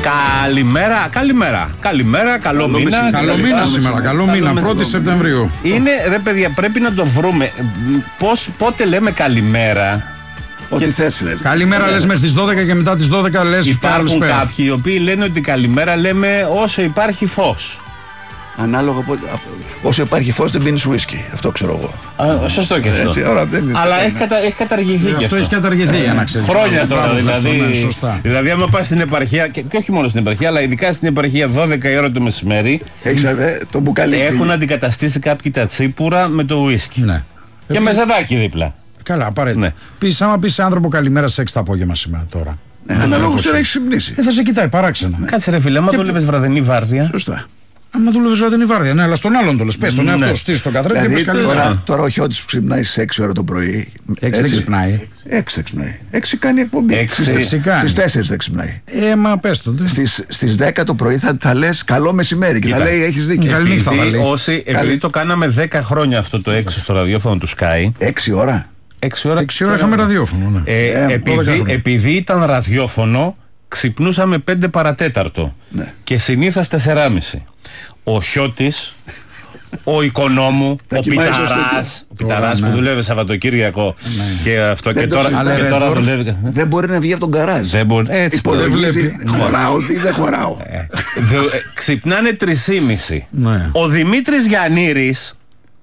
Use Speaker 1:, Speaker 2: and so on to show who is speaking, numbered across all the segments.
Speaker 1: Καλημέρα, καλό μήνα.
Speaker 2: Καλό μήνα σήμερα, καλό μήνα, 1η Σεπτεμβρίου.
Speaker 1: Είναι, ρε παιδιά, πρέπει να το βρούμε. Πότε λέμε καλημέρα.
Speaker 3: Ό,τι θες λες.
Speaker 2: Καλημέρα λες μέχρι τις 12 και μετά τις 12 λες.
Speaker 1: Υπάρχουν κάποιοι οι οποίοι λένε ότι καλημέρα λέμε όσο υπάρχει φως.
Speaker 3: Ανάλογα όσο υπάρχει φως δεν πίνεις ουίσκι. Αυτό ξέρω εγώ.
Speaker 1: Σωστό και αυτό.
Speaker 3: Έτσι,
Speaker 1: αλλά έχει καταργηθεί και αυτό.
Speaker 2: Έχει καταργηθεί για να ξέρεις.
Speaker 1: Χρόνια τώρα δηλαδή.
Speaker 2: Σωστά.
Speaker 1: Δηλαδή, άμα πας στην επαρχία, και όχι μόνο στην επαρχία, αλλά ειδικά στην επαρχία 12 η ώρα το μεσημέρι,
Speaker 3: το μπουκάλι.
Speaker 1: Έχουν αντικαταστήσει κάποιοι τα τσίπουρα με το ουίσκι.
Speaker 2: Ναι.
Speaker 1: Και με ζεδάκι δίπλα.
Speaker 2: Καλά, απαραίτητα. Ναι. Άμα πεις σε άνθρωπο καλημέρα σε 6 το απόγευμα σήμερα τώρα.
Speaker 3: Αναλόγως τώρα έχεις ξυπνήσει.
Speaker 2: Θα σε κοιτάει παράξενα.
Speaker 1: Κάτσε ρε φίλε, άμα δούλευες βραδινή βάρδια.
Speaker 3: Σωστά.
Speaker 2: Άμα δούλευες βραδινή βάρδια, ναι, αλλά στον άλλον το λες. Πες τον εαυτό, στήσεις τον καθρέφτη και πες καλημέρα.
Speaker 3: Τώρα ο Χιώτης που ξυπνάει στις 6 ώρα το πρωί.
Speaker 2: 6 δεν ξυπνάει.
Speaker 3: 6 ξυπνάει. 6 κάνει εκπομπή. Στις 4 δεν ξυπνάει.
Speaker 2: Μα πες τον.
Speaker 3: Στις 10 το πρωί θα λες καλό μεσημέρι και θα λέει έχεις δίκιο.
Speaker 1: Επειδή το κάναμε 10 χρόνια αυτό το 6 στο ραδιόφωνο του Sky.
Speaker 3: 6 ώρα.
Speaker 1: 6 ώρα
Speaker 2: είχαμε ραδιόφωνο.
Speaker 1: Επειδή ήταν ραδιόφωνο, ξυπνούσαμε 5 παρατέταρτο.
Speaker 3: Ναι.
Speaker 1: Και συνήθως 4.30. Ο Χιώτης, ο Οικονόμου, ο Πιταράς που δουλεύει Σαββατοκύριακο και αυτό και τώρα δουλεύει.
Speaker 3: Δεν μπορεί να βγει από τον γκαράζ.
Speaker 1: Έτσι
Speaker 3: υπολογίζει, χωράω ή δεν χωράω.
Speaker 1: Ξυπνάνε 3.30. Ο Δημήτρης Γιαννήρης,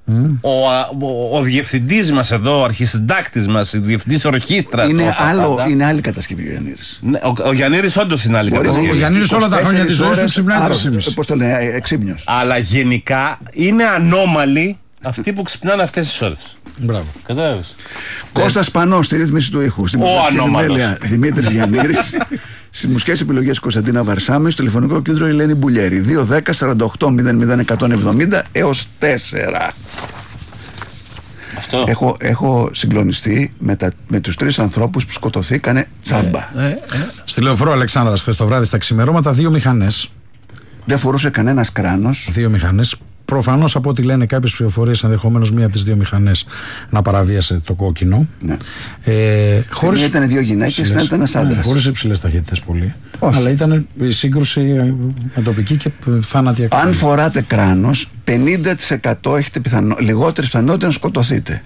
Speaker 1: ο διευθυντής μας εδώ, ο αρχισυντάκτης μας, ο διευθυντής ορχήστρας.
Speaker 3: Είναι άλλη κατασκευή ο Γιαννήρης.
Speaker 1: Ο Γιαννήρης όντως είναι άλλη κατασκευή.
Speaker 2: Ο Γιαννήρης όλα τα χρόνια της ζωής του ξυπνάει 3.30.
Speaker 3: Πώς το λένε, εξύπνιος.
Speaker 1: Αλλά γενικά είναι ανώμαλοι αυτοί που ξυπνάνε αυτές τις ώρες.
Speaker 2: Μπράβο.
Speaker 1: Κατάλαβες.
Speaker 3: Κώστας Πανός στη ρύθμιση του ήχου. Στην
Speaker 1: ανώμαλος.
Speaker 3: Δημήτρης Γιαννήρης. Στις μουσικές επιλογές Κωνσταντίνα Βαρσάμι, στο τηλεφωνικό κέντρο η Ελένη Μπουλιέρη. 2-10-48-00-170 έως 4.
Speaker 1: Αυτό.
Speaker 3: Έχω συγκλονιστεί με τους 3 ανθρώπους που σκοτωθήκανε τσάμπα.
Speaker 2: Στη Λεωφόρο Αλεξάνδρας χθες το βράδυ στα ξημερώματα 2 μηχανές.
Speaker 3: Δεν φορούσε κανένας κράνος.
Speaker 2: 2 μηχανές. Προφανώς από ό,τι λένε κάποιες πληροφορίες, ενδεχομένως μία από τις 2 μηχανές να παραβίασε το κόκκινο.
Speaker 3: Ναι. Χωρίς ήταν 2 γυναίκες, ήταν ένας άντρας.
Speaker 2: Ναι, χωρίς υψηλές ταχύτητες πολύ. Όχι. Αλλά ήταν η σύγκρουση με τοπική και θάνατη εκτέλεση.
Speaker 3: Αν φοράτε κράνος, 50% έχετε λιγότερες πιθανότητες να σκοτωθείτε.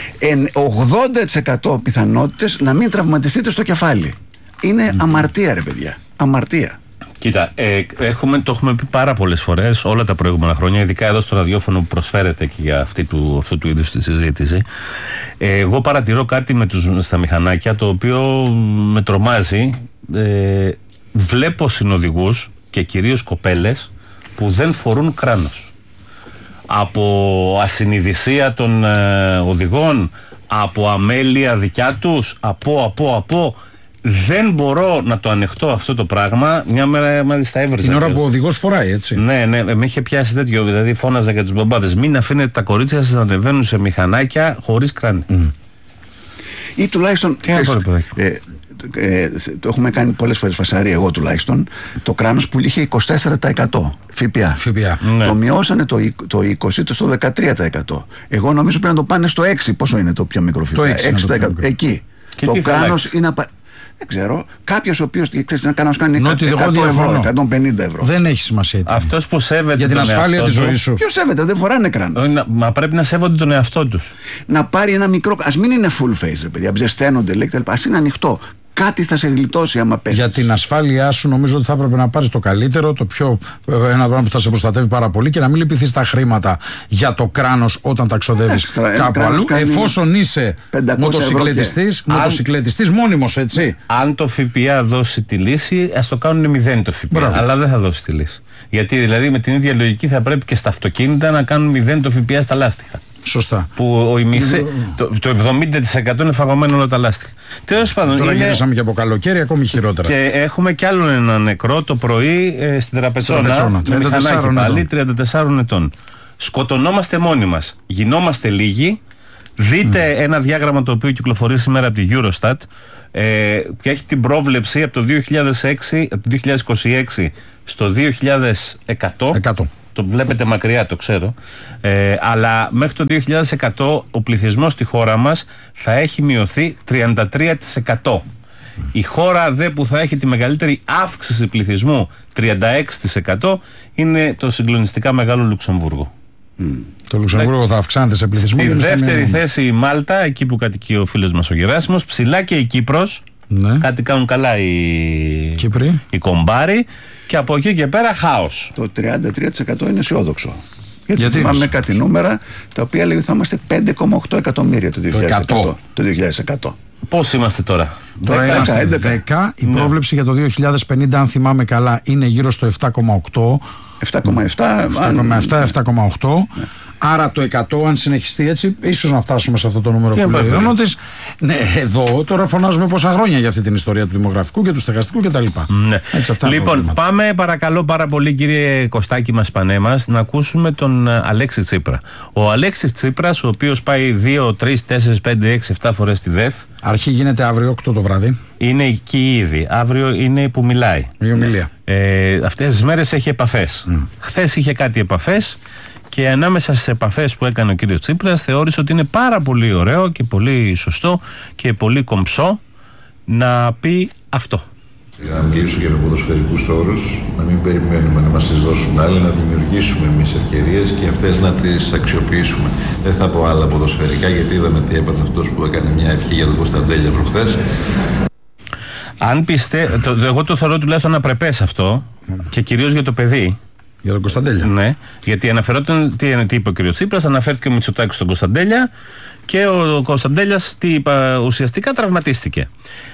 Speaker 3: 80% πιθανότητες να μην τραυματιστείτε στο κεφάλι. Είναι αμαρτία, ρε παιδιά. Αμαρτία.
Speaker 1: Κοίτα, το έχουμε πει πάρα πολλές φορές όλα τα προηγούμενα χρόνια, ειδικά εδώ στο ραδιόφωνο που προσφέρεται και για αυτού του είδους τη συζήτηση. Εγώ παρατηρώ κάτι στα μηχανάκια το οποίο με τρομάζει. Βλέπω συνοδηγούς και κυρίως κοπέλες που δεν φορούν κράνος. Από ασυνειδησία των οδηγών, από αμέλεια δικιά τους, από δεν μπορώ να το ανεχτώ αυτό το πράγμα. Μια μέρα μάλιστα έβριζα.
Speaker 2: Την ώρα που ο οδηγός φοράει, έτσι.
Speaker 1: Ναι, με είχε πιάσει τέτοιο. Δηλαδή φώναζα για τους μπαμπάδες. Μην αφήνετε τα κορίτσια σας να ανεβαίνουν σε μηχανάκια χωρίς κράνη.
Speaker 3: Ή τουλάχιστον. Το έχουμε κάνει πολλές φορές φασαρία, εγώ τουλάχιστον. Το κράνος που είχε 24% ΦΠΑ.
Speaker 1: Ναι.
Speaker 3: Το μειώσανε το 20% στο 13%. Εγώ νομίζω πρέπει να το πάνε στο 6%. Πόσο είναι το πιο μικρό ΦΠΑ? 6%. Εκεί. Και το κράνος είναι. Δεν ξέρω. Κάποιος ο οποίος να κάνει 100 ευρώ, 150 ευρώ.
Speaker 2: Δεν έχει σημασία.
Speaker 1: Αυτός που σέβεται
Speaker 2: για την ασφάλεια της ζωής σου.
Speaker 3: Ποιος σέβεται, δεν φοράνε κράνο.
Speaker 1: Μα πρέπει να σέβονται τον εαυτό τους.
Speaker 3: Να πάρει ένα μικρό. Ας μην είναι full face, παιδιά. Ψεσταίνονται, λέει κτλ. Ας είναι ανοιχτό. Κάτι θα σε γλιτώσει άμα πέσει.
Speaker 2: Για την ασφάλειά σου, νομίζω ότι θα έπρεπε να πάρεις το καλύτερο, ένα πράγμα που θα σε προστατεύει πάρα πολύ και να μην λυπηθείς τα χρήματα για το κράνος όταν τα ξοδεύεις κάπου αλλού. Εφόσον είσαι μοτοσυκλετιστής μόνιμος, έτσι.
Speaker 1: Αν το ΦΠΑ δώσει τη λύση, ας το κάνουν 0 το ΦΠΑ. Μπράβο. Αλλά δεν θα δώσει τη λύση. Γιατί δηλαδή με την ίδια λογική θα πρέπει και στα αυτοκίνητα να κάνουν 0 το ΦΠΑ στα λάστιχα.
Speaker 2: Σωστά.
Speaker 1: Που το 70% είναι φαγωμένο όλα τα λάστιχα. Τέλος πάντων.
Speaker 2: Τώρα γυρίσαμε και από καλοκαίρι, ακόμη χειρότερα.
Speaker 1: Και έχουμε κι άλλον ένα νεκρό το πρωί στην Τραπετσόνα. 34 ετών. Σκοτωνόμαστε μόνοι μας. Γινόμαστε λίγοι. Δείτε ένα διάγραμμα το οποίο κυκλοφορεί σήμερα από τη Eurostat και έχει την πρόβλεψη από το 2026 στο 2100. Το βλέπετε μακριά, το ξέρω. Αλλά μέχρι το 2100 ο πληθυσμός στη χώρα μας θα έχει μειωθεί 33%. Η χώρα δε που θα έχει τη μεγαλύτερη αύξηση πληθυσμού, 36%, είναι το συγκλονιστικά μεγάλο Λουξεμβούργο.
Speaker 2: Το Λουξεμβούργο θα αυξάνεται σε πληθυσμό.
Speaker 1: Στη δεύτερη θέση η Μάλτα, εκεί που κατοικεί ο φίλος μας ο Γεράσιμος. Ψηλά και η Κύπρος.
Speaker 2: Ναι.
Speaker 1: Κάτι κάνουν καλά οι κομπάροι. Και από εκεί και πέρα χάος.
Speaker 3: Το 33% είναι αισιόδοξο. Γιατί θυμάμαι κάτι νούμερα τα οποία λέει ότι θα είμαστε 5,8 εκατομμύρια το 2100. Πώς
Speaker 1: είμαστε τώρα?
Speaker 2: Τώρα είμαστε 10. Η πρόβλεψη για το 2050, αν θυμάμαι καλά, είναι γύρω στο 7,8. 7,8. Άρα το 100, αν συνεχιστεί έτσι, ίσως να φτάσουμε σε αυτό το νούμερο που λέει ο Νότης. Ναι, εδώ τώρα φωνάζουμε πόσα χρόνια για αυτή την ιστορία του δημογραφικού και του στεγαστικού κτλ.
Speaker 1: Ναι. Λοιπόν, πάμε παρακαλώ πάρα πολύ, κύριε Κωστάκη μας Πανέμας, να ακούσουμε τον Αλέξη Τσίπρα. Ο Αλέξης Τσίπρας, ο οποίος πάει 2, 3, 4, 5, 6, 7 φορές στη ΔΕΘ.
Speaker 2: Αρχή γίνεται αύριο 8 το βράδυ.
Speaker 1: Είναι εκεί ήδη. Αύριο είναι που μιλάει.
Speaker 2: Η ομιλία.
Speaker 1: Αυτές τις μέρες έχει επαφές. Χθες είχε κάτι επαφές. Και ανάμεσα στις επαφές που έκανε ο κύριος Τσίπρας θεώρησε ότι είναι πάρα πολύ ωραίο και πολύ σωστό και πολύ κομψό να πει αυτό.
Speaker 4: Για να μιλήσω για ποδοσφαιρικούς όρους, να μην περιμένουμε να μας τις δώσουν άλλοι, να δημιουργήσουμε εμείς ευκαιρίες και αυτές να τις αξιοποιήσουμε. Δεν θα πω άλλα ποδοσφαιρικά, γιατί είδαμε τι έπαθε αυτός που έκανε μια ευχή για τον Κωνσταντέλια προχθές.
Speaker 1: Αν εγώ το θεωρώ τουλάχιστον απρεπές αυτό, και κυρίως για το παιδί.
Speaker 2: Για τον Κωνσταντέλια.
Speaker 1: Ναι, γιατί αναφερόταν, τι είπε ο κ. Τσίπρας, αναφέρθηκε ο Μητσοτάκης στον Κωνσταντέλια και ο Κωνσταντέλιας ουσιαστικά τραυματίστηκε.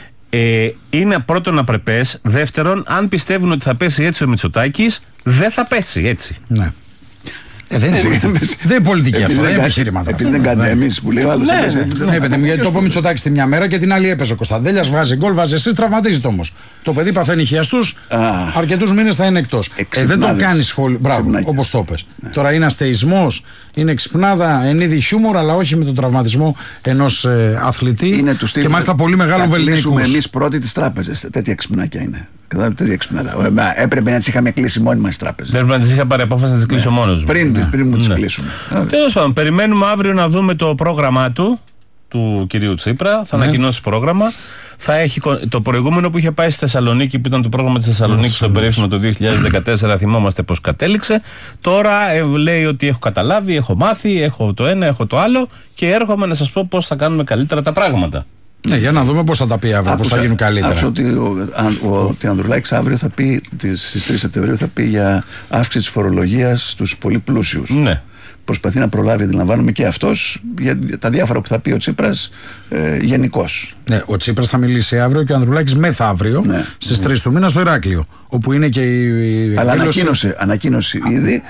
Speaker 1: Είναι πρώτον απρεπές. Δεύτερον, αν πιστεύουν ότι θα πέσει έτσι ο Μητσοτάκης, δεν θα πέσει έτσι.
Speaker 2: Ναι. Δεν είναι πολιτική αυτό, δεν είναι επιχείρημα.
Speaker 3: Επειδή δεν κάνει εμείς που λέει ο άλλος.
Speaker 2: Ναι, παιδί μου, γιατί το πω Μητσοτάκης τη μια μέρα και την άλλη έπαιζε ο Κωνσταντέλιας, βγάζει γκολ, βάζει εσείς, τραυματίζεται όμως. Το παιδί παθαίνει χιαστούς, αρκετούς μήνες θα είναι εκτός. Δεν τον κάνει σχόλιο. Μπράβο, όπως το πες. Τώρα είναι αστεϊσμός, είναι ξυπνάδα, εν είδη χιούμορ, αλλά όχι με τον τραυματισμό ενός αθλητή. Και μάλιστα πολύ μεγάλο βεληνικούς.
Speaker 3: Θα κλείσουμε εμείς πρώτοι τις τράπεζες. Τέτοια ξυπνάκια είναι. Έπρεπε να τις είχαμε κλείσει μόνοι μας τις τράπεζες.
Speaker 1: Πρέπει να τις είχα πάρει απόφαση να τις κλείσω μόνος μου.
Speaker 3: Πριν μου τις κλείσουμε.
Speaker 1: Τέλος πάντων, περιμένουμε αύριο να δούμε το πρόγραμμά του κυρίου Τσίπρα. Θα ανακοινώσει πρόγραμμα. Θα έχει το προηγούμενο που είχε πάει στη Θεσσαλονίκη, που ήταν το πρόγραμμα της Θεσσαλονίκης, το περίφημο το 2014. Θυμόμαστε πώς κατέληξε. Τώρα λέει ότι έχω καταλάβει, έχω μάθει, έχω το ένα, έχω το άλλο και έρχομαι να σας πω πώς θα κάνουμε καλύτερα τα πράγματα.
Speaker 2: Ναι, για να δούμε πώς θα τα πει αύριο, πώς θα γίνουν καλύτερα.
Speaker 3: Άκουσα ότι ο Ανδρουλάκης αύριο θα πει, στις 3 Σεπτεμβρίου, θα πει για αύξηση της φορολογίας στους πολύ πλούσιους. Ναι. Προσπαθεί να προλάβει, αντιλαμβάνομαι, και αυτός για τα διάφορα που θα πει ο Τσίπρας γενικώς.
Speaker 2: Ναι, ο Τσίπρας θα μιλήσει αύριο και ο Ανδρουλάκης μεθαύριο στις 3 του μήνα στο Ηράκλειο. Όπου είναι και η.
Speaker 3: Αλλά ανακοίνωσε ήδη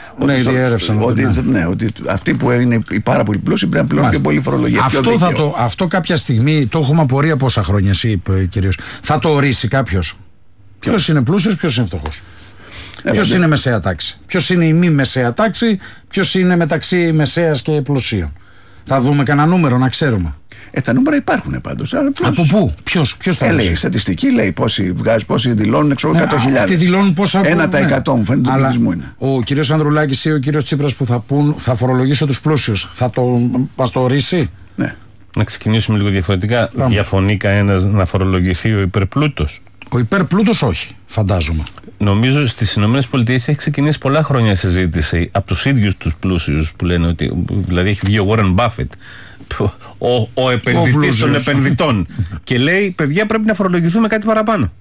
Speaker 3: ότι αυτοί που είναι οι πάρα πολύ πλούσιοι πρέπει να πληρώνουν και πολύ φορολογία.
Speaker 2: Αυτό κάποια στιγμή το έχουμε απορία πόσα χρόνια, εσύ κυρίως. Θα το ορίσει κάποιος. Ποιος είναι πλούσιος, ποιος είναι φτωχός. Ποιος είναι μεσαία τάξη, ποιος είναι η μη μεσαία τάξη, ποιος είναι μεταξύ μεσαίας και πλουσίων. Θα δούμε κανένα νούμερο να ξέρουμε.
Speaker 3: Τα νούμερα υπάρχουν πάντως.
Speaker 2: Από πού, ποιος τα
Speaker 3: λέει. Η στατιστική λέει πόσοι δηλώνουν εξω 100.000.
Speaker 2: Αυτοί δηλώνουν πόσα.
Speaker 3: 1% μου φαίνεται του πληθυσμού είναι.
Speaker 2: Ο κύριος Ανδρουλάκης ή ο κύριος Τσίπρας που θα φορολογήσω τους πλούσιους, μας το ορίσει.
Speaker 3: Ναι.
Speaker 1: Να ξεκινήσουμε λίγο διαφορετικά. Διαφωνεί κανένας να φορολογηθεί ο υπερπλούτος?
Speaker 2: Ο υπερπλούτος όχι, φαντάζομαι.
Speaker 1: Νομίζω στις ΗΠΑ έχει ξεκινήσει πολλά χρόνια συζήτηση από τους ίδιους τους πλούσιους που λένε ότι. Δηλαδή έχει βγει ο Warren Buffett, ο επενδυτής των επενδυτών, και λέει: παιδιά, πρέπει να φορολογηθούμε κάτι παραπάνω.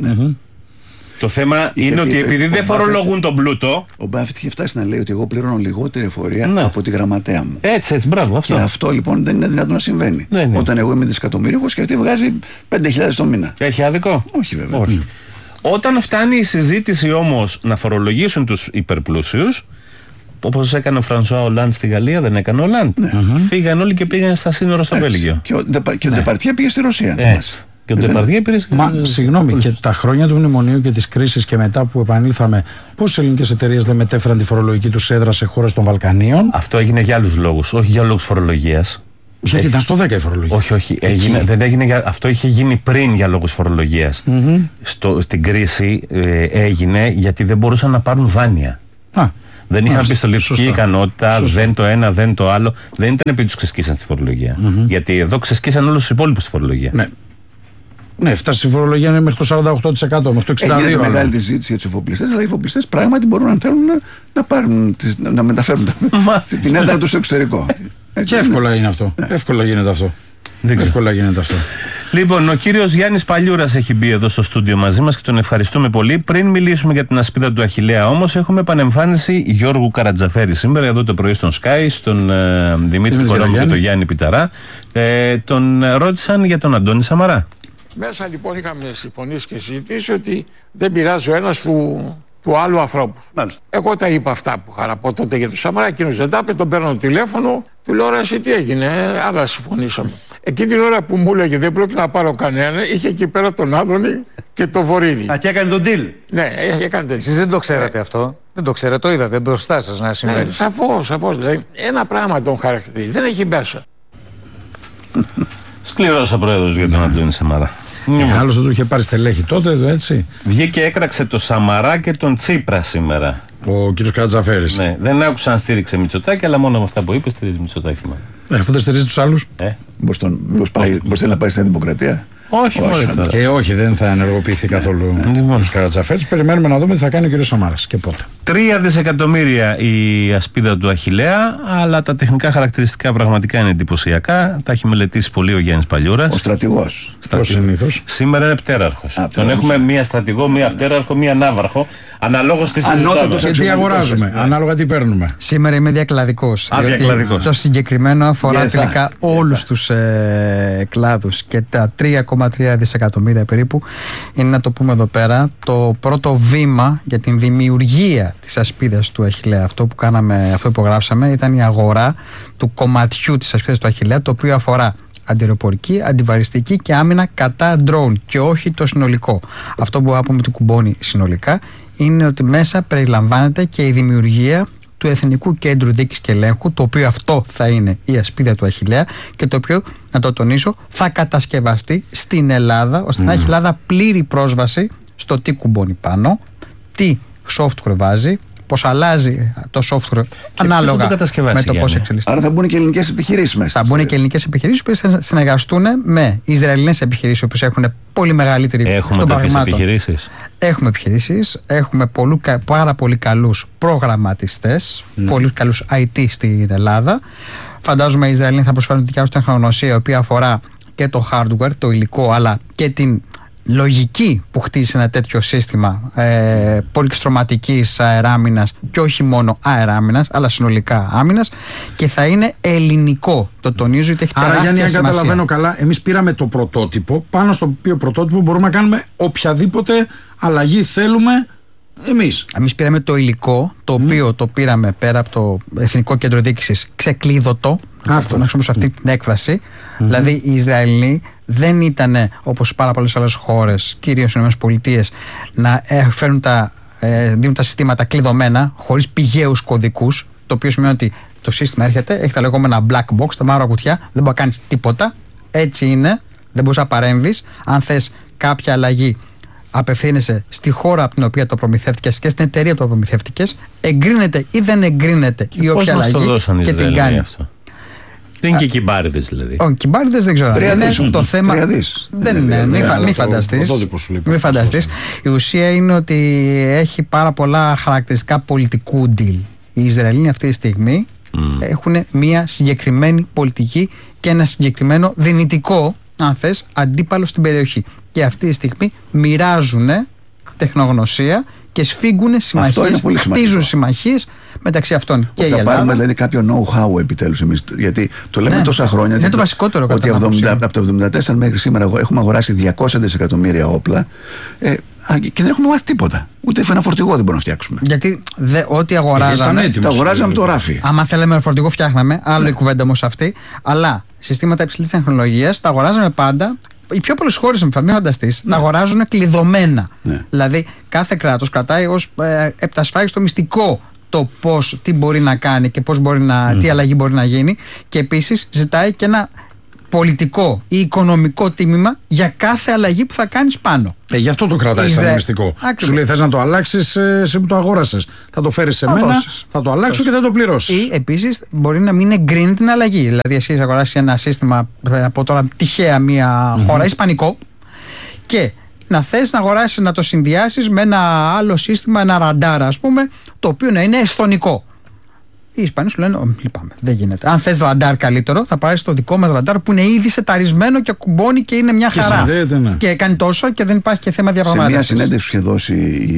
Speaker 1: Το θέμα είναι ότι επειδή δεν φορολογούν τον πλούτο.
Speaker 3: Ο Μπάφετ είχε φτάσει να λέει ότι εγώ πληρώνω λιγότερη εφορία από τη γραμματέα μου.
Speaker 1: Έτσι, μπράβο. Αυτό.
Speaker 3: Και αυτό λοιπόν δεν είναι δυνατόν να συμβαίνει. Όταν εγώ είμαι δισεκατομμύριο και αυτή βγάζει 5.000 το μήνα.
Speaker 1: Έχει άδικο?
Speaker 3: Όχι, βέβαια. Όχι.
Speaker 1: Όταν φτάνει η συζήτηση όμως να φορολογήσουν τους υπερπλούσιους, όπως έκανε ο Φρανσουά Ολάντ στη Γαλλία, δεν έκανε ο Ολάντ. Φύγαν όλοι και πήγαν στα σύνορα στο Βέλγιο.
Speaker 3: Και ο Ντεπαρτιέ πήγε στη Ρωσία.
Speaker 1: Και ο Ντεπαρτιέ πήρε.
Speaker 2: Συγγνώμη, και τα χρόνια του μνημονίου και της κρίσης και μετά που επανήλθαμε, πόσες ελληνικές εταιρείες δεν μετέφεραν τη φορολογική τους έδρα σε χώρες των Βαλκανίων?
Speaker 1: Αυτό έγινε για άλλους λόγους, όχι για λόγους φορολογίας.
Speaker 2: Γιατί ήταν στο 10 η φορολογία.
Speaker 1: Όχι. Δεν έγινε αυτό είχε γίνει πριν για λόγους φορολογίας. Στην κρίση έγινε γιατί δεν μπορούσαν να πάρουν δάνεια. Δεν είχαν πιστοληπτική ικανότητα, δεν το ένα, δεν το άλλο. Δεν ήταν επειδή τους ξεσκίσαν στη φορολογία. Γιατί εδώ ξεσκίσαν όλους τους υπόλοιπους στη φορολογία.
Speaker 2: Ναι. Ναι, φτάσει η φορολογία είναι μέχρι το 48%, μέχρι το 62%.
Speaker 3: Έγινε μεγάλη τη ζήτηση για τους εφοπλιστές, αλλά οι εφοπλιστές πράγματι μπορούν να θέλουν να πάρουν, να μεταφέρουν την έδρα τους στο εξωτερικό.
Speaker 2: Και εύκολα είναι αυτό. Εύκολα γίνεται αυτό. Εύκολα γίνεται αυτό.
Speaker 1: Λοιπόν, ο κύριος Γιάννης Παλιούρας έχει μπει εδώ στο στούντιο μαζί μας και τον ευχαριστούμε πολύ. Πριν μιλήσουμε για την ασπίδα του Αχιλλέα, όμως, έχουμε επανεμφάνιση Γιώργου Καρατζαφέρη σήμερα εδώ το πρωί στον Sky, στον Δημήτρη Κορόμου και τον Γιάννη Πιταρά. Τον ρώτησαν για τον Αντώνη Σαμαρά.
Speaker 5: Μέσα λοιπόν είχαμε συμφωνήσει και συζητήσει ότι δεν πειράζει ο ένας του άλλου ανθρώπου. Εγώ τα είπα αυτά που είχα να πω τότε για τον Σαμαρά. Εκείνος δεν τα είπε, τον παίρνω τηλέφωνο, του λέω ρε, εσύ τι έγινε, άλλα συμφωνήσαμε. Εκείνη την ώρα που μου έλεγε δεν πρόκειται να πάρω κανένα, είχε εκεί πέρα τον Άδωνη και το Βορίδη.
Speaker 6: Και έκανε τον deal.
Speaker 5: Ναι, έκανε τον deal.
Speaker 6: Εσείς δεν το ξέρατε αυτό. Δεν το ξέρατε, το είδατε μπροστά σας να συμβαίνει.
Speaker 5: Ναι, σαφώς. Δηλαδή, ένα πράγμα τον χαρακτηρίζει. Δεν έχει μέσα.
Speaker 1: Σκληρός ο πρόεδρος για τον Αντώνη Σαμαρά.
Speaker 2: Άλλος δεν του είχε πάρει στελέχη τότε, έτσι.
Speaker 1: Βγήκε, έκραξε το Σαμαρά και τον Τσίπρα σήμερα.
Speaker 2: Ο κύριος Καρατζαφέρης.
Speaker 1: Ναι, δεν άκουσα αν στήριξε Μητσοτάκη, αλλά μόνο με αυτά που είπε στηρίζει Μητσοτάκη.
Speaker 2: Αφού δεν στηρίζει τους άλλους.
Speaker 3: Μπορεί να πάει στην Δημοκρατία.
Speaker 1: Όχι,
Speaker 2: δεν θα ενεργοποιηθεί καθόλου ο Καρατζαφέρης. Περιμένουμε να δούμε τι θα κάνει ο κύριος Σαμάρας και πότε.
Speaker 1: 3 δισεκατομμύρια η ασπίδα του Αχιλλέα, αλλά τα τεχνικά χαρακτηριστικά πραγματικά είναι εντυπωσιακά. Τα έχει μελετήσει πολύ ο Γιάννης Παλιούρας.
Speaker 3: Ο στρατηγός.
Speaker 2: Συνήθως.
Speaker 1: Σήμερα είναι πτέραρχος. Τον έχουμε μία στρατηγό, μία πτέραρχο, μία ναύαρχο. Αναλόγως τι συζητάμε.
Speaker 2: Και τι αγοράζουμε, ανάλογα τι παίρνουμε.
Speaker 7: Σήμερα είμαι διακλαδικός. Το συγκεκριμένο αφορά τελικά όλους τους κλάδους και τα 3,3 δισεκατομμύρια περίπου είναι, να το πούμε εδώ πέρα, το πρώτο βήμα για την δημιουργία της ασπίδας του Αχιλλέα. Αυτό που κάναμε, αυτό που υπογράψαμε ήταν η αγορά του κομματιού της ασπίδας του Αχιλλέα, το οποίο αφορά αντιεροπορική, αντιβαριστική και άμυνα κατά drone και όχι το συνολικό. Αυτό που άπουμε του κουμπώνει συνολικά είναι ότι μέσα περιλαμβάνεται και η δημιουργία του Εθνικού Κέντρου Δίκης και Ελέγχου, το οποίο αυτό θα είναι η ασπίδα του Αχιλλέα και το οποίο, να το τονίσω, θα κατασκευαστεί στην Ελλάδα, ώστε να έχει η Ελλάδα πλήρη πρόσβαση στο τι κουμπώνει πάνω, τι software βάζει, πώς αλλάζει το software ανάλογα με το πώς εξελίσσεται.
Speaker 3: Άρα θα μπουν και ελληνικές επιχειρήσεις μέσα.
Speaker 7: Θα μπουν και ελληνικές επιχειρήσεις που θα συνεργαστούν με Ισραηλινές επιχειρήσεις που έχουν πολύ μεγαλύτερη.
Speaker 1: Έχουμε τέτοιες επιχειρήσεις.
Speaker 7: Έχουμε επιχειρήσεις. Έχουμε πάρα πολύ καλούς προγραμματιστές, πολύ καλούς IT στην Ελλάδα. Φαντάζομαι οι Ισραηλινοί θα προσφέρουν τη δικιά τους τεχνογνωσία, η οποία αφορά και το hardware, το υλικό, αλλά και την λογική που χτίζει ένα τέτοιο σύστημα πολυστρωματικής αεράμινας και όχι μόνο αεράμινας αλλά συνολικά άμυνας, και θα είναι ελληνικό, το τονίζω, γιατί έχει τεράστια σημασία.
Speaker 2: Άρα, Γιάννη, αν καταλαβαίνω καλά, εμείς πήραμε το πρωτότυπο, πάνω στο οποίο πρωτότυπο μπορούμε να κάνουμε οποιαδήποτε αλλαγή θέλουμε εμείς.
Speaker 7: Εμείς πήραμε το υλικό, το οποίο το πήραμε πέρα από το Εθνικό Κέντρο Διοίκησης ξεκλείδωτο. Αυτό να χρησιμοποιήσω αυτή την έκφραση. Δηλαδή οι Ισραηλοί δεν ήταν όπως πάρα πολλές άλλες χώρες, κυρίως οι ΗΠΑ, να δίνουν τα συστήματα κλειδωμένα, χωρίς πηγαίους κωδικούς. Το οποίο σημαίνει ότι το σύστημα έρχεται, έχει τα λεγόμενα black box, τα μαύρα κουτιά, δεν μπορεί να κάνεις τίποτα. Έτσι είναι, δεν μπορείς να παρέμβεις. Αν θες κάποια αλλαγή, απευθύνεσαι στη χώρα από την οποία το προμηθεύτηκες και στην εταιρεία που το προμηθεύτηκες, εγκρίνεται ή δεν εγκρίνεται η όποια αλλαγή και την κάνει.
Speaker 1: Δεν είναι και κυμπάριδες δηλαδή.
Speaker 7: Όχι, κυμπάριδες δεν ξέρω. Το θέμα δεν είναι. Μην φανταστείς. Η ουσία είναι ότι έχει πάρα πολλά χαρακτηριστικά πολιτικού deal. Οι Ισραηλοί αυτή τη στιγμή έχουν μια συγκεκριμένη πολιτική και ένα συγκεκριμένο δυνητικό, αν θες, αντίπαλο στην περιοχή. Και αυτή τη στιγμή μοιράζουν τεχνογνωσία και σφίγγουν συμμαχίες, χτίζουν συμμαχίες μεταξύ αυτών και η Ελλάδα.
Speaker 3: Θα πάρουμε δηλαδή κάποιο know-how επιτέλους εμείς, γιατί το λέμε τόσα χρόνια.
Speaker 7: Είναι το βασικότερο
Speaker 3: ότι από το 1974 μέχρι σήμερα έχουμε αγοράσει 200 δισεκατομμύρια όπλα και δεν έχουμε μάθει τίποτα. Ούτε ένα φορτηγό δεν μπορούμε να φτιάξουμε.
Speaker 7: Γιατί ό,τι αγοράζαμε.
Speaker 3: Τα αγοράζαμε το ράφι.
Speaker 7: Άμα θέλαμε ένα φορτηγό, φτιάχναμε. Άλλο η κουβέντα όμως αυτή. Αλλά συστήματα υψηλής τεχνολογίας τα αγοράζαμε πάντα. Οι πιο πολλές χώρες, μην φανταστείς, τα αγοράζουν κλειδωμένα. Δηλαδή, κάθε κράτος κρατάει ως επτασφάγιστο μυστικό το τι μπορεί να κάνει και τι αλλαγή μπορεί να γίνει, και επίσης ζητάει και ένα πολιτικό ή οικονομικό τίμημα για κάθε αλλαγή που θα κάνεις πάνω.
Speaker 2: Γι' αυτό το κρατάει σαν μυστικό. Σου λέει, θες να το αλλάξεις, εσύ που το αγόρασες. Θα το φέρεις σε μένα, θα το αλλάξω και θα το πληρώσεις.
Speaker 7: Ή επίσης μπορεί να μην εγκρίνει την αλλαγή. Δηλαδή, εσύ αγοράσεις ένα σύστημα από τώρα τυχαία μια χώρα, ισπανικό, και να θες να αγοράσεις, να το συνδυάσεις με ένα άλλο σύστημα, ένα ραντάρ ας πούμε, το οποίο να είναι εσθονικό. Οι Ισπανοί σου λένε: λυπάμαι, δεν γίνεται. Αν θες ραντάρ καλύτερο, θα πάρεις το δικό μας ραντάρ που είναι ήδη σεταρισμένο και κουμπώνει και είναι μια χαρά.
Speaker 2: Ναι.
Speaker 7: Και κάνει τόσο και δεν υπάρχει και θέμα διαπραγμάτευσης.
Speaker 3: Σε μια συνέντευξη που είχε δώσει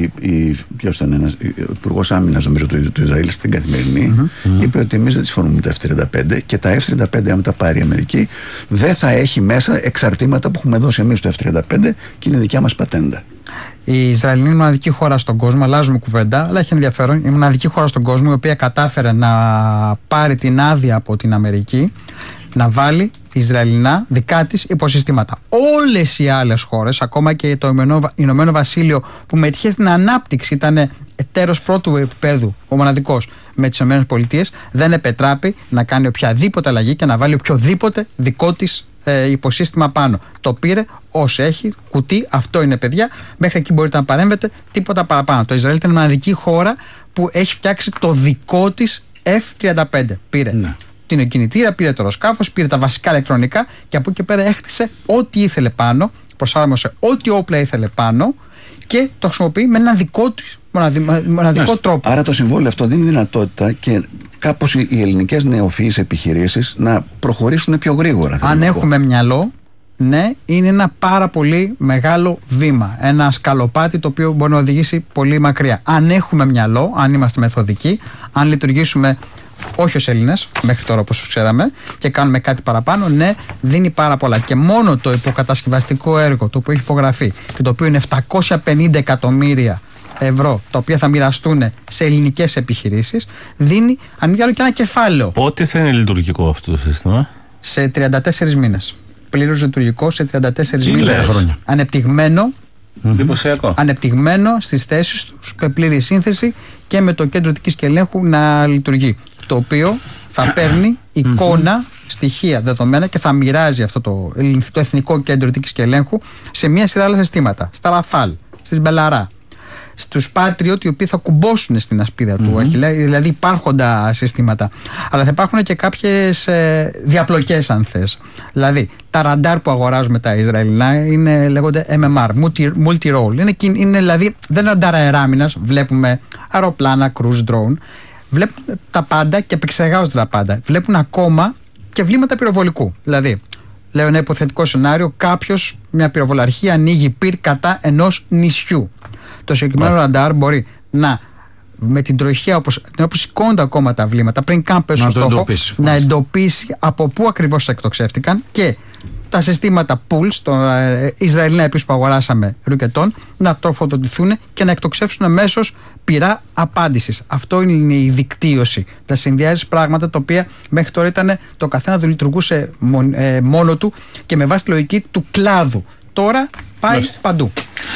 Speaker 3: ποιος ήταν ένας υπουργός άμυνας, νομίζω, του Ισραήλ στην Καθημερινή, είπε ότι εμείς δεν συμφωνούμε με τα F-35 και τα F-35, αν τα πάρει η Αμερική, δεν θα έχει μέσα εξαρτήματα που έχουμε δώσει εμείς στο F-35 και είναι δικιά μας πατέντα.
Speaker 7: Η Ισραηλινή είναι η μοναδική χώρα στον κόσμο, αλλάζουμε κουβέντα, αλλά έχει ενδιαφέρον. Η μοναδική χώρα στον κόσμο η οποία κατάφερε να πάρει την άδεια από την Αμερική να βάλει Ισραηλινά δικά της υποσυστήματα. Όλες οι άλλες χώρες, ακόμα και το Ηνωμένο Βασίλειο που μετήχε στην ανάπτυξη, ήταν εταίρος πρώτου επίπεδου, ο μοναδικός με τις ΗΠΑ, δεν επετράπει να κάνει οποιαδήποτε αλλαγή και να βάλει οποιοδήποτε δικό της υποσύστημα πάνω. Το πήρε όσο έχει, κουτί, αυτό είναι παιδιά, μέχρι εκεί μπορείτε να παρέμβετε, τίποτα παραπάνω. Το Ισραήλ ήταν η μοναδική χώρα που έχει φτιάξει το δικό της F-35. Πήρε την εκκινητήρα, πήρε το αεροσκάφος, πήρε τα βασικά ηλεκτρονικά και από εκεί πέρα έχτισε ό,τι ήθελε πάνω, προσάρμοσε ό,τι όπλα ήθελε πάνω και το χρησιμοποιεί με έναν δικό της μοναδικό τρόπο.
Speaker 3: Άρα το συμβόλαιο αυτό δίνει δυνατότητα και κάπως οι ελληνικές νεοφυείς επιχειρήσεις να προχωρήσουν πιο γρήγορα.
Speaker 7: Αν έχουμε μυαλό, ναι, είναι ένα πάρα πολύ μεγάλο βήμα. Ένα σκαλοπάτι το οποίο μπορεί να οδηγήσει πολύ μακριά. Αν έχουμε μυαλό, αν είμαστε μεθοδικοί, αν λειτουργήσουμε όχι ως Έλληνες, μέχρι τώρα όπως ξέραμε, και κάνουμε κάτι παραπάνω, ναι, δίνει πάρα πολλά. Και μόνο το υποκατασκευαστικό έργο το οποίο έχει υπογραφεί και το οποίο είναι 750 εκατομμύρια ευρώ, τα οποία θα μοιραστούν σε ελληνικές επιχειρήσεις, δίνει αν μη άλλο και ένα κεφάλαιο.
Speaker 1: Πότε θα είναι λειτουργικό αυτό το σύστημα?
Speaker 7: Σε 34 μήνες. Πλήρως λειτουργικό σε 34 μήνες.
Speaker 2: Χρόνια.
Speaker 7: Ανεπτυγμένο.
Speaker 1: Εντυπωσιακό.
Speaker 7: Ανεπτυγμένο στις θέσεις τους, με πλήρη σύνθεση και με το κέντρο δικής και ελέγχου να λειτουργεί. Το οποίο θα παίρνει εικόνα, στοιχεία, δεδομένα και θα μοιράζει αυτό το Εθνικό Κέντρο Δικής και Ελέγχου σε μια σειρά άλλα συστήματα. Στα Ραφάλ, στις Μπελαρά, στους Patriot, οι οποίοι θα κουμπώσουν στην ασπίδα του, δηλαδή υπάρχοντα συστήματα. Αλλά θα υπάρχουν και κάποιες διαπλοκές, αν θες. Δηλαδή, τα ραντάρ που αγοράζουμε τα Ισραηλινά λέγονται MMR, multi-role. Είναι δηλαδή, δεν είναι ραντάρ αεράμινας, βλέπουμε αεροπλάνα, cruise drone. Βλέπουν τα πάντα και επεξεργάζονται τα πάντα. Βλέπουν ακόμα και βλήματα πυροβολικού. Δηλαδή, λέω ένα υποθετικό σενάριο, κάποιος, μια πυροβολαρχία, ανοίγει πυρ κατά ενός νησιού. Το συγκεκριμένο ραντάρ μπορεί να, με την τροχιά όπως σηκώνονται ακόμα τα βλήματα, πριν καν πέσουν στο στόχο, να εντοπίσει από πού ακριβώς εκτοξεύτηκαν και τα συστήματα pools, το Ισραηλινά επίσης που αγοράσαμε ρουκετών, να τροφοδοτηθούν και να εκτοξεύσουν αμέσως πυρά απάντησης. Αυτό είναι η δικτύωση. Τα συνδυάζεις πράγματα τα οποία μέχρι τώρα ήταν το καθένα του λειτουργούσε μόνο του και με βάση τη λογική του κλάδου. Τώρα πάει παντού.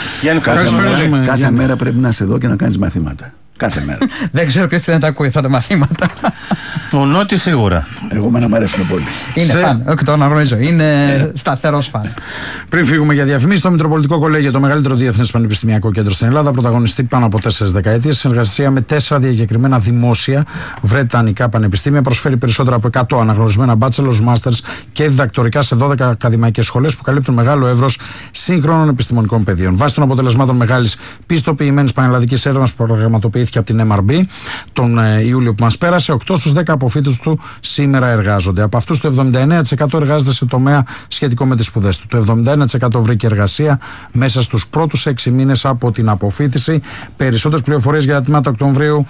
Speaker 3: Κάθε μέρα πρέπει να είσαι εδώ και να κάνεις μαθήματα. Κάθε μέρα.
Speaker 7: Δεν ξέρω ποιος θέλει να τα ακούει αυτά τα μαθήματα.
Speaker 1: Ο Νότης σίγουρα.
Speaker 3: Εγώ μένα μου αρέσουν πολύ.
Speaker 7: Είναι φαν, όχι το αναγνωρίζω. Είναι σταθερός φαν.
Speaker 2: Πριν φύγουμε για διαφημίσεις, το Μητροπολιτικό Κολέγιο, το μεγαλύτερο διεθνές πανεπιστημιακό κέντρο στην Ελλάδα, πρωταγωνιστεί πάνω από 4 δεκαετίες. Συνεργασία με 4 διακεκριμένα δημόσια βρετανικά πανεπιστήμια. Προσφέρει περισσότερα από 100 αναγνωρισμένα bachelors, masters και διδακτορικά σε 12 ακαδημαϊκές σχολές που καλύπτουν μεγάλο εύρος σύγχρονων επιστημονικών πεδίων. Βάσει των αποτελεσμάτων μεγάλης πιστοποιημένης πανελλαδικής έρευνας που προγραμματοποιήθηκε από την MRB τον Ιούλιο που μας πέρασε, 8 στους 10 αποφύτους του σήμερα εργάζονται. Από αυτούς το 79% εργάζεται σε τομέα σχετικό με τις σπουδές του. Το 71% βρήκε εργασία μέσα στους πρώτους 6 μήνες από την αποφύτιση. Περισσότερες πληροφορίες για τα τμήματα Οκτωβρίου,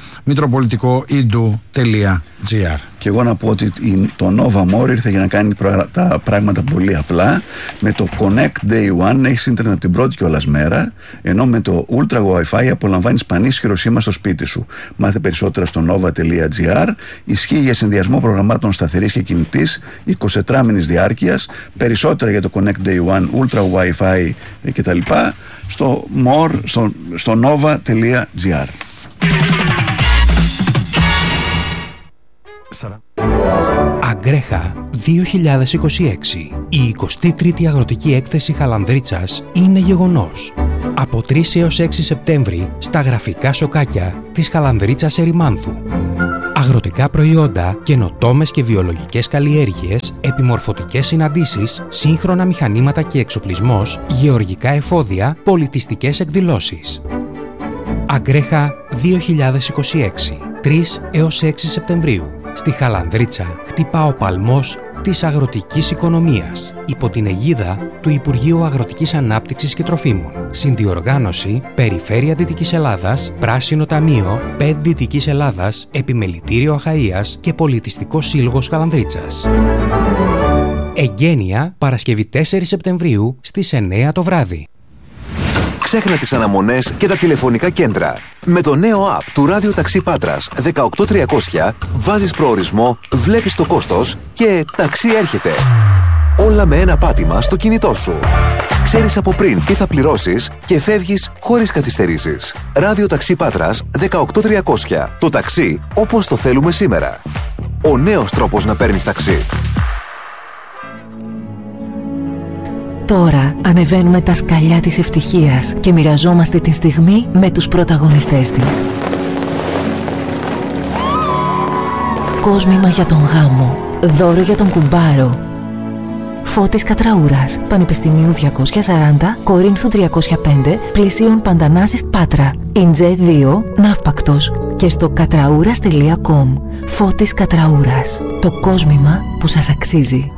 Speaker 2: mitropolitikoidu.gr.
Speaker 3: Και εγώ να πω ότι το Nova More ήρθε για να κάνει τα πράγματα πολύ απλά. Με το Connect Day One έχεις ίντερνετ από την πρώτη κιόλας μέρα, ενώ με το Ultra Wi-Fi απολαμβάνεις πανίσχυρο σήμα στο σπίτι σου. Μάθε περισσότερα στο nova.gr. Ισχύει για συνδυασμό προγραμμάτων σταθερής και κινητής 24 μήνες διάρκειας. Περισσότερα για το Connect Day One, Ultra Wi-Fi κτλ. Στο nova.gr.
Speaker 8: Αγκρέχα 2026. Η 23η Αγροτική Έκθεση Χαλανδρίτσας είναι γεγονός. Από 3 έως 6 Σεπτέμβρη στα γραφικά σοκάκια της Χαλανδρίτσας Ερημάνθου. αγροτικά προϊόντα, καινοτόμες και βιολογικές καλλιέργειες, επιμορφωτικές συναντήσεις, σύγχρονα μηχανήματα και εξοπλισμός, γεωργικά εφόδια, πολιτιστικές εκδηλώσεις. Αγκρέχα 2026, 3 έως 6 Σεπτεμβρίου. Στη Χαλανδρίτσα χτυπά ο παλμός της αγροτικής οικονομίας, υπό την αιγίδα του Υπουργείου Αγροτικής Ανάπτυξης και Τροφίμων. Συνδιοργάνωση Περιφέρεια Δυτικής Ελλάδας, Πράσινο Ταμείο, ΠΕΔ Δυτικής Ελλάδας, Επιμελητήριο Αχαΐας και Πολιτιστικό Σύλλογος Χαλανδρίτσας. Εγγένεια Παρασκευή 4 Σεπτεμβρίου στις 9 το βράδυ.
Speaker 9: Ξέχνα τις αναμονές και τα τηλεφωνικά κέντρα. Με το νέο app του Ράδιο Ταξί Πάτρας 18300 βάζεις προορισμό, βλέπεις το κόστος και ταξί έρχεται. Όλα με ένα πάτημα στο κινητό σου. Ξέρεις από πριν τι θα πληρώσεις και φεύγεις χωρίς καθυστερήσεις. Ράδιο Ταξί Πάτρας 18300. Το ταξί όπως το θέλουμε σήμερα. Ο νέος τρόπος να παίρνεις ταξί.
Speaker 10: Τώρα ανεβαίνουμε τα σκαλιά της ευτυχίας και μοιραζόμαστε τη στιγμή με τους πρωταγωνιστές της. Κόσμημα για τον γάμο. Δώρο για τον κουμπάρο. Φώτης Κατραούρας, Πανεπιστημίου 240, Κορίνθου 305, Πλησίων Παντανάσης Πάτρα. Ιντζέ 2, Ναύπακτος. Και στο κατραούρας.com. Φώτης Κατραούρας. Το κόσμημα που σας αξίζει.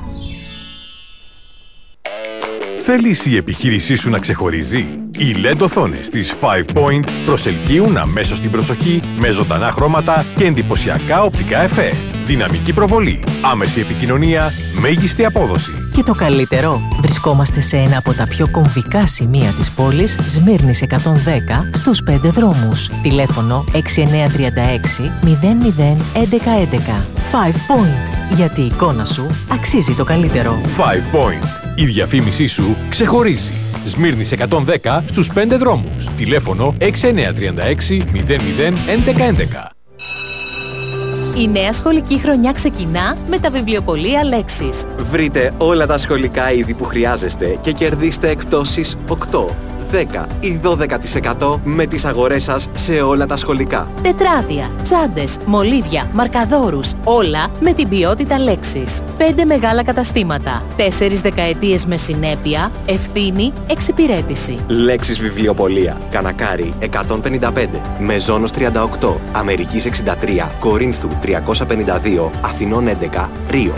Speaker 11: Θέλεις η επιχείρησή σου να ξεχωρίζει? Οι LED οθόνες της 5 Point προσελκύουν αμέσως την προσοχή με ζωντανά χρώματα και εντυπωσιακά οπτικά εφέ. Δυναμική προβολή, άμεση επικοινωνία, μέγιστη απόδοση.
Speaker 12: Και το καλύτερο, βρισκόμαστε σε ένα από τα πιο κομβικά σημεία της πόλης, Σμύρνης 110, στους 5 δρόμους. Τηλέφωνο 6936 00 1111. 5 Point. Γιατί η εικόνα σου αξίζει το καλύτερο.
Speaker 11: 5 Point. Η διαφήμισή σου ξεχωρίζει. Σμύρνης 110 στους 5 δρόμους. Τηλέφωνο 6936 00 1111.
Speaker 12: Η νέα σχολική χρονιά ξεκινά με τα βιβλιοπωλεία Λέξης.
Speaker 13: Βρείτε όλα τα σχολικά είδη που χρειάζεστε και κερδίστε εκπτώσεις 8, 10 ή 12% με τις αγορές σας σε όλα τα σχολικά.
Speaker 12: Τετράδια, τσάντες, μολύβια, μαρκαδόρους, όλα με την ποιότητα Λέξης. 5 μεγάλα καταστήματα, 4 δεκαετίες με συνέπεια, ευθύνη, εξυπηρέτηση.
Speaker 13: Λέξης βιβλιοπωλεία, Κανακάρι 155, Μεζόνος 38, Αμερικής 63, Κορίνθου 352, Αθηνών 11, Ρίο.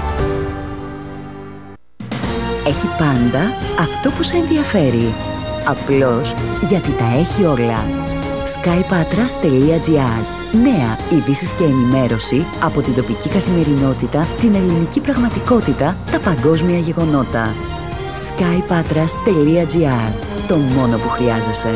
Speaker 14: Έχει πάντα αυτό που σε ενδιαφέρει. Απλώς γιατί τα έχει όλα. skypatras.gr. Νέα ειδήσεις και ενημέρωση από την τοπική καθημερινότητα, την ελληνική πραγματικότητα, τα παγκόσμια γεγονότα. skypatras.gr. Το μόνο που χρειάζεσαι.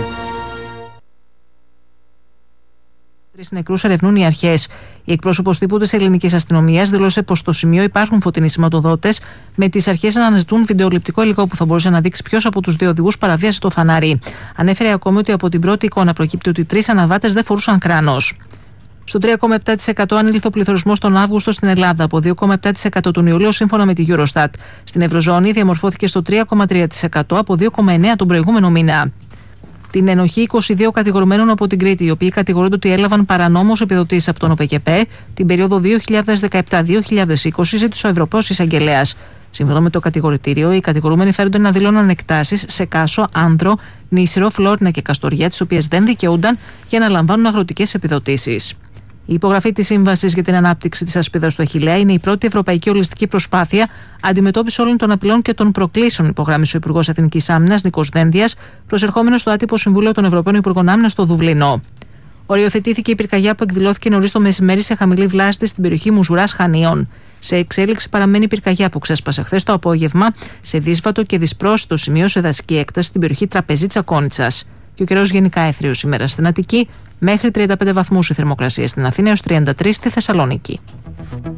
Speaker 15: 3 νεκρούς ερευνούν οι αρχές. Η εκπρόσωπος τύπου της ελληνικής αστυνομίας δήλωσε πως στο σημείο υπάρχουν φωτεινοί σηματοδότες, με τις αρχές να αναζητούν βιντεοληπτικό υλικό που θα μπορούσε να δείξει ποιος από τους 2 οδηγούς παραβίασε το φανάρι. Ανέφερε ακόμη ότι από την πρώτη εικόνα προκύπτει ότι 3 αναβάτες δεν φορούσαν κράνος. Στο 3,7% ανήλθε ο πληθωρισμός τον Αύγουστο στην Ελλάδα, από 2,7% τον Ιούλιο σύμφωνα με τη Eurostat. Στην Ευρωζώνη διαμορφώθηκε στο 3,3% από 2,9% τον προηγούμενο μήνα. Την ενοχή 22 κατηγορουμένων από την Κρήτη, οι οποίοι κατηγορούνται ότι έλαβαν παρανόμως επιδοτήσεις από τον ΟΠΕΚΕΠΕ την περίοδο 2017-2020, ζήτησε ο Ευρωπαίος Εισαγγελέας. Σύμφωνα με το κατηγορητήριο, οι κατηγορούμενοι φέρονται να δηλώνουν εκτάσεις σε Κάσο, Άνδρο, Νήσυρο, Φλόρινα και Καστοριά, τις οποίες δεν δικαιούνταν για να λαμβάνουν αγροτικές επιδοτήσεις. Η υπογραφή της Σύμβασης για την Ανάπτυξη της Ασπίδας του Αχιλλέα είναι η πρώτη ευρωπαϊκή ολιστική προσπάθεια αντιμετώπιση όλων των απειλών και των προκλήσεων, υπογράμμισε ο Υπουργός Εθνικής Άμυνας Νίκος Δένδιας, προσερχόμενος στο άτυπο Συμβούλιο των Ευρωπαίων Υπουργών Άμυνας στο Δουβλίνο. Οριοθετήθηκε η πυρκαγιά που εκδηλώθηκε νωρίς το μεσημέρι σε χαμηλή βλάστη στην περιοχή Μουζουράς Χανίων. Σε εξέλιξη παραμένει η πυρκαγιά που ξέσπασε χθες το απόγευμα σε δύσβατο και δυσπρόσιτο σημείο σε δασική έκταση στην περιοχή Τραπεζίτσα Κόνιτσας. Και ο καιρός γενικά έθριος σήμερα στην Αττική, μέχρι 35 βαθμούς η θερμοκρασία στην Αθήνα έως 33 στη Θεσσαλονίκη.